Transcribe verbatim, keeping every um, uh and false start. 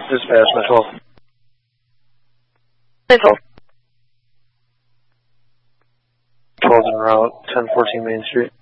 Dispatch, nine twelve. nine twelve. twelve en route, ten fourteen Main Street.